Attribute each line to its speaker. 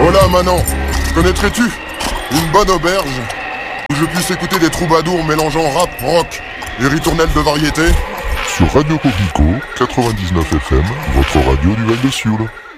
Speaker 1: Voilà Manon, connaîtrais-tu une bonne auberge où je puisse écouter des troubadours mélangeant rap, rock et ritournelles de variété?
Speaker 2: Sur Radio Coquelicot, 99 FM, votre radio du Val de Sioule.